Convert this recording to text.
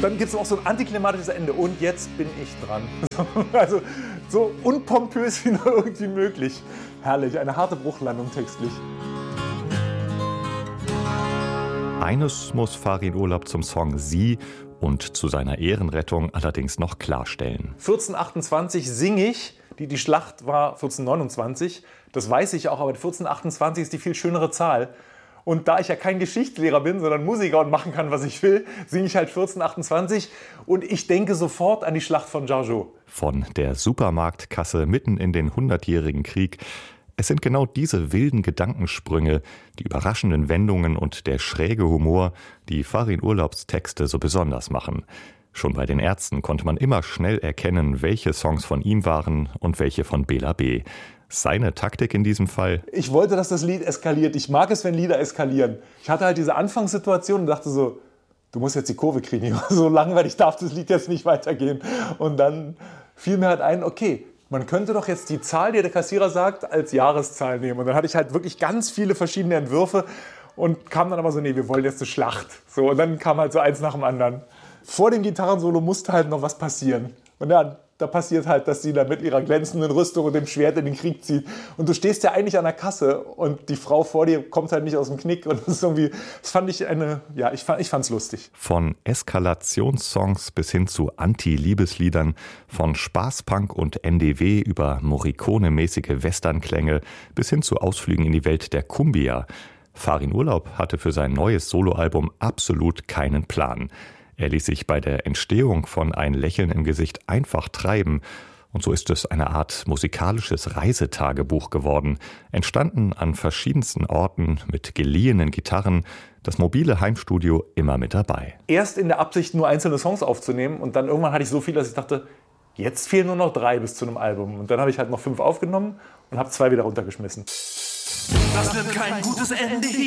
dann gibt es auch so ein antiklimatisches Ende. Und jetzt bin ich dran. Also so unpompös wie nur irgendwie möglich. Herrlich, eine harte Bruchlandung textlich. Eines muss Farin Urlaub zum Song Sie und zu seiner Ehrenrettung allerdings noch klarstellen. 1428 singe ich, die Schlacht war 1429, das weiß ich auch, aber 1428 ist die viel schönere Zahl. Und da ich ja kein Geschichtslehrer bin, sondern Musiker und machen kann, was ich will, singe ich halt 1428 und ich denke sofort an die Schlacht von Jargeau. Von der Supermarktkasse mitten in den 100-jährigen Krieg. Es sind genau diese wilden Gedankensprünge, die überraschenden Wendungen und der schräge Humor, die Farin Urlaubs Texte so besonders machen. Schon bei den Ärzten konnte man immer schnell erkennen, welche Songs von ihm waren und welche von Bela B. Seine Taktik in diesem Fall? Ich wollte, dass das Lied eskaliert. Ich mag es, wenn Lieder eskalieren. Ich hatte halt diese Anfangssituation und dachte so, du musst jetzt die Kurve kriegen. So langweilig darf das Lied jetzt nicht weitergehen. Und dann fiel mir halt ein, okay, man könnte doch jetzt die Zahl, die der Kassierer sagt, als Jahreszahl nehmen. Und dann hatte ich halt wirklich ganz viele verschiedene Entwürfe und kam dann aber so, nee, wir wollen jetzt eine Schlacht. So, und dann kam halt so eins nach dem anderen. Vor dem Gitarrensolo musste halt noch was passieren. Und ja, da passiert halt, dass sie da mit ihrer glänzenden Rüstung und dem Schwert in den Krieg zieht. Und du stehst ja eigentlich an der Kasse und die Frau vor dir kommt halt nicht aus dem Knick. Und das ist irgendwie, das fand ich ich fand's lustig. Von Eskalationssongs bis hin zu Anti-Liebesliedern, von Spaßpunk und NDW über Morricone-mäßige Westernklänge bis hin zu Ausflügen in die Welt der Cumbia. Farin Urlaub hatte für sein neues Soloalbum absolut keinen Plan. Er ließ sich bei der Entstehung von Ein Lächeln im Gesicht einfach treiben. Und so ist es eine Art musikalisches Reisetagebuch geworden. Entstanden an verschiedensten Orten mit geliehenen Gitarren. Das mobile Heimstudio immer mit dabei. Erst in der Absicht, nur einzelne Songs aufzunehmen. Und dann irgendwann hatte ich so viel, dass ich dachte, jetzt fehlen nur noch 3 bis zu einem Album. Und dann habe ich halt noch 5 aufgenommen und habe 2 wieder runtergeschmissen. Das wird kein gutes Ende.